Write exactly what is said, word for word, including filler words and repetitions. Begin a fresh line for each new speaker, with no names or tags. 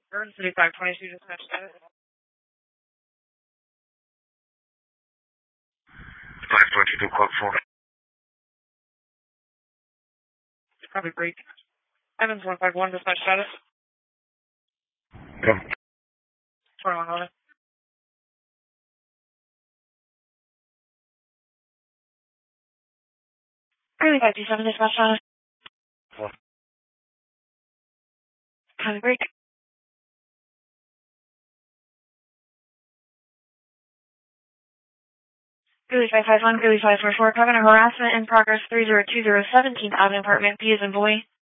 Garden City five twenty-two dispatch status.
five twenty-two, quote four.
Copy break. Evans one five one dispatch status.
Come.
twenty-one eleven. Greeley five two seven dispatch status.
Four.
Copy break. Greeley five five one, Greeley five four four, Covenant harassment in progress three zero two zero seventeenth Avenue, apartment B as in boy.